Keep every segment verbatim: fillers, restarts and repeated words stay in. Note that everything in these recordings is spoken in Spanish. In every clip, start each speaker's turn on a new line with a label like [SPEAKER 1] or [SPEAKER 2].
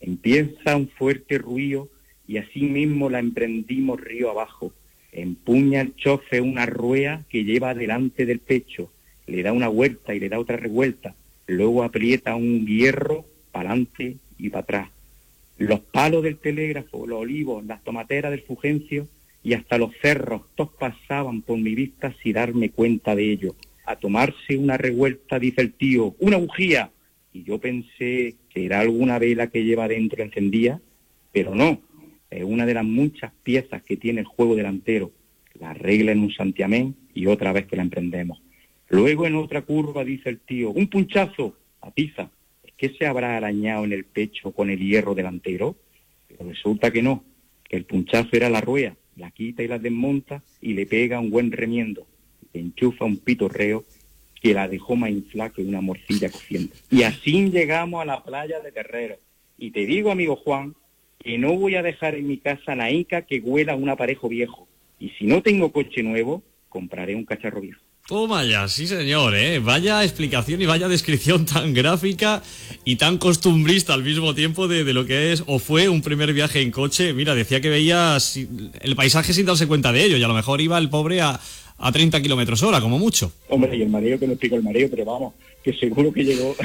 [SPEAKER 1] Empieza un fuerte ruido y así mismo la emprendimos río abajo. Empuña el chofe una rueda que lleva delante del pecho, le da una vuelta y le da otra revuelta, luego aprieta un hierro para adelante y para atrás. Los palos del telégrafo, los olivos, las tomateras del Fulgencio y hasta los cerros, todos pasaban por mi vista sin darme cuenta de ello. A tomarse una revuelta, dice el tío, ¡una bujía! Y yo pensé que era alguna vela que lleva dentro encendida, pero no, es una de las muchas piezas que tiene el juego delantero. La arregla en un santiamén y otra vez que la emprendemos. Luego en otra curva dice el tío, ¡un punchazo! Atiza. ¿Es que se habrá arañado en el pecho con el hierro delantero? Pero resulta que no, que el punchazo era la rueda, la quita y la desmonta y le pega un buen remiendo. Le enchufa un pitorreo que la dejó más inflada que una morcilla cociendo. Y así llegamos a la playa de Terrero. Y te digo, amigo Juan, que no voy a dejar en mi casa la ica que huela a un aparejo viejo. Y si no tengo coche nuevo, compraré un cacharro viejo.
[SPEAKER 2] Toma ya, sí señor, ¿eh? Vaya explicación y vaya descripción tan gráfica y tan costumbrista al mismo tiempo de, de lo que es o fue un primer viaje en coche. Mira, decía que veía el paisaje sin darse cuenta de ello y a lo mejor iba el pobre a, a treinta kilómetros hora, como mucho.
[SPEAKER 1] Hombre, y el mareo que no explico el mareo, pero vamos, que seguro que llegó...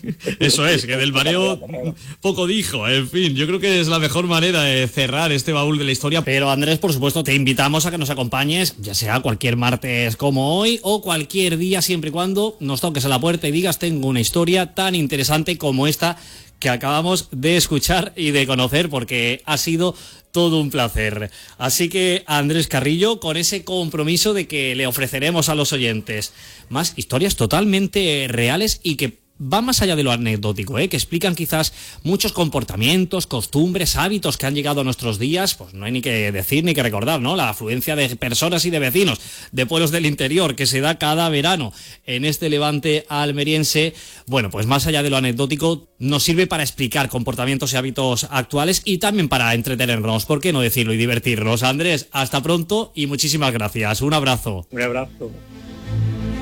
[SPEAKER 2] Eso es, que del mareo poco dijo. En fin, yo creo que es la mejor manera de cerrar este baúl de la historia.
[SPEAKER 3] Pero Andrés, por supuesto, te invitamos a que nos acompañes, ya sea cualquier martes como hoy o cualquier día, siempre y cuando nos toques a la puerta y digas tengo una historia tan interesante como esta que acabamos de escuchar y de conocer, porque ha sido todo un placer. Así que, Andrés Carrillo, con ese compromiso de que le ofreceremos a los oyentes más historias totalmente reales y que van más allá de lo anecdótico, ¿eh? Que explican quizás muchos comportamientos, costumbres, hábitos que han llegado a nuestros días, pues no hay ni que decir ni que recordar, ¿no? La afluencia de personas y de vecinos de pueblos del interior que se da cada verano en este levante almeriense, bueno, pues más allá de lo anecdótico, nos sirve para explicar comportamientos y hábitos actuales y también para entretenernos, ¿por qué no decirlo? Y divertirnos. Andrés, hasta pronto y muchísimas gracias. Un abrazo.
[SPEAKER 1] Un abrazo.